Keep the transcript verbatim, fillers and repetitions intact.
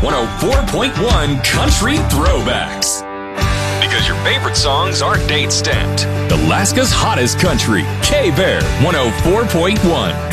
one oh four point one Country Throwbacks. Because your favorite songs aren't date stamped. Alaska's hottest country, K-Bear one oh four point one.